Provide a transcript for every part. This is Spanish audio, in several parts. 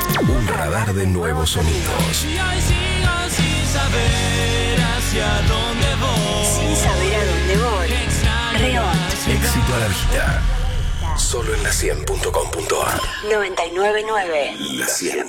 Un radar de nuevos sonidos. Y hoy sigo sin saber hacia dónde voy. Sin saber a dónde voy. Reont. Éxito Alargita. Solo en la 100.com.ar. 99.9. La 100.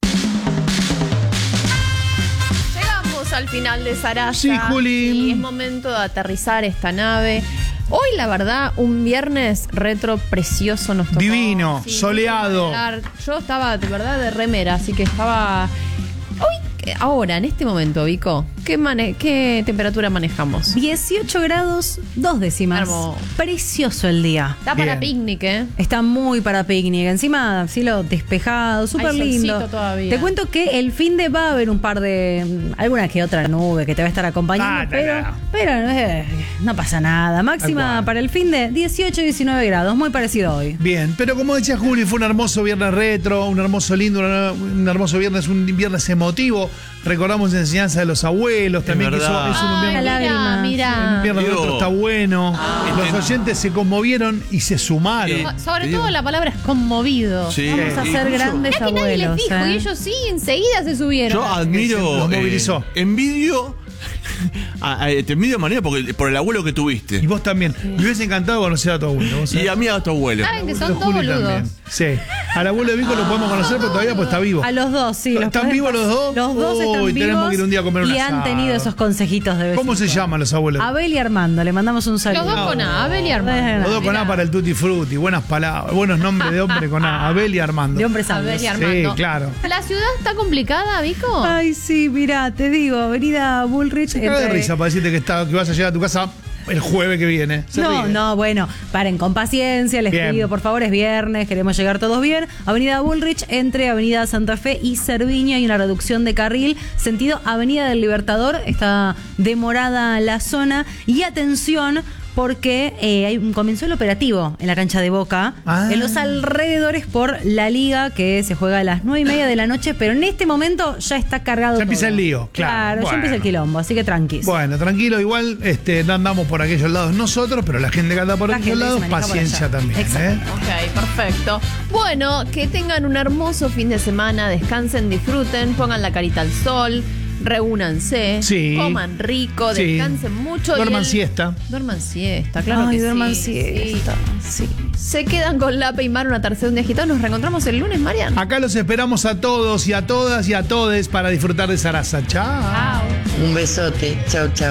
Llegamos al final de Sarasa. Sí, Juli. Y es momento de aterrizar esta nave. Hoy, la verdad, un viernes retro precioso nos tocó. Divino, soleado. Yo estaba, de verdad, de remera, así que estaba... Hoy, ahora, en este momento, Vico, ¿qué temperatura manejamos? 18 grados, 2 décimas. Hermoso. Precioso el día. Está para Bien. picnic, ¿eh? Está muy para picnic. Encima, cielo despejado, súper Hay lindo. solcito todavía. Te cuento que el fin de va a haber un par de... alguna que otra nube que te va a estar acompañando, pero no pasa nada. Tal Máxima cual. para el fin de 18 y 19 grados. Muy parecido a hoy. Bien, pero como decía Juli, fue un hermoso viernes retro, un hermoso lindo, un hermoso viernes, un viernes emotivo. Recordamos la enseñanza de los abuelos también, que verdad. eso es un viernes, lágrimas. un Mira. viernes Digo, retro está bueno. Los oyentes se conmovieron y se sumaron. Sobre Te digo. todo la palabra es conmovido. Sí, Vamos a ser incluso grandes Mirá que nadie les abuelos. dijo y ellos sí, enseguida se subieron. Yo admiro, Los movilizó. envidio, te envidio manera por el abuelo que tuviste. Y vos también. Me hubiese encantado conocer a tu abuelo. ¿vos sabés? Y a mí a tu abuelo. Saben que son De dos Juli boludos. también. Sí. Al abuelo de Vico lo podemos conocer, pero todavía pues está vivo. A los dos, sí. ¿Están vivos los dos? Los dos están Uy, vivos. tenemos que ir un día a comer un y asado. han tenido esos consejitos de vez ¿Cómo en se cuando. llaman los abuelos? Abel y Armando, le mandamos un saludo. Los dos con A, Abel y Armando. Los dos con A para el Tutti Frutti. Buenas palabras. Buenos nombres de hombre con A. Abel y Armando. De hombres Abel y sabios. Armando. Sí, claro. ¿La ciudad está complicada, Vico? Ay, sí, mirá, te digo, avenida Bullrich. Se caga de risa para decirte que vas a llegar a tu casa el jueves que viene. Se No, ríe. no, bueno, paren con paciencia, les Bien. pido, por favor, es viernes, queremos llegar todos bien. Avenida Bullrich, entre Avenida Santa Fe y Cerviño hay una reducción de carril, sentido Avenida del Libertador, está demorada la zona. Y atención, porque comenzó el operativo en la cancha de Boca, Ah. en los alrededores por la liga que se juega a las 9:30 de la noche, pero en este momento ya está cargado Ya empieza todo. el lío, claro. ya Bueno. empieza el quilombo, así que tranquis. Bueno, tranquilo, igual no andamos por aquellos lados nosotros, pero la gente que anda por La aquellos gente lados, se maneja por paciencia allá. también. Exacto. Ok, perfecto. Bueno, que tengan un hermoso fin de semana, descansen, disfruten, pongan la carita al sol, reúnanse, Sí. coman rico, Sí. descansen mucho. Duerman siesta. Duerman siesta, claro. Ay, que duerman sí, siesta, sí. Se quedan con Lape y Mar, una tercera un día agitado. Nos reencontramos el lunes, Marian. Acá los esperamos a todos y a todas y a todes para disfrutar de Sarasa. Chao. Chao. Un besote. Chau, chau.